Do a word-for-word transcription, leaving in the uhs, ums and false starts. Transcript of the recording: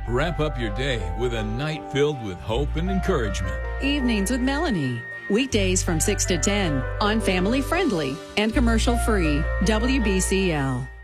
Wrap up your day with a night filled with hope and encouragement. Evenings with Melanie. Weekdays from six to ten on Family Friendly and commercial free W B C L.